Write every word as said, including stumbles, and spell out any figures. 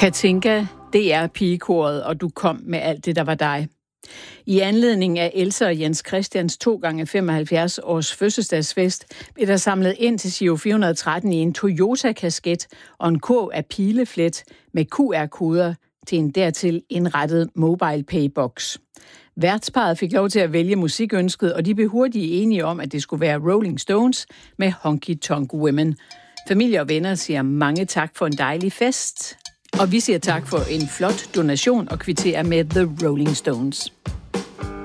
Katinka, det er pigekoret, og du kom med alt det, der var dig. I anledning af Else og Jens Christians to gange femoghalvfjerds års fødselsdagsfest blev der samlet ind til Giro fire hundrede og tretten i en Toyota-kasket og en kurv af pileflet med Q R-koder til en dertil indrettet mobile paybox. Værtsparret fik lov til at vælge musikønsket, og de blev hurtigt enige om, at det skulle være Rolling Stones med Honky Tonk Women. Familie og venner siger mange tak for en dejlig fest. Og vi siger tak for en flot donation og kvitterer med The Rolling Stones.